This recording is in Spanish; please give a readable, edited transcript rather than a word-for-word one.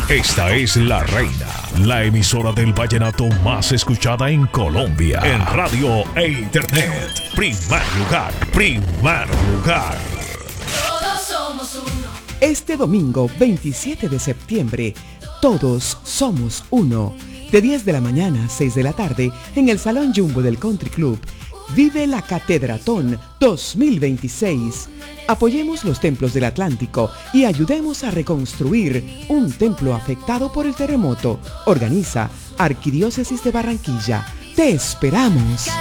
Esta es La Reina, la emisora del vallenato más escuchada en Colombia. En radio e internet. Primer lugar, primer lugar. Todos somos uno. Este domingo 27 de septiembre, todos somos uno. De 10 de la mañana a 6 de la tarde, en el Salón Jumbo del Country Club, vive la Catedratón 2026. Apoyemos los templos del Atlántico y ayudemos a reconstruir un templo afectado por el terremoto. Organiza Arquidiócesis de Barranquilla. ¡Te esperamos!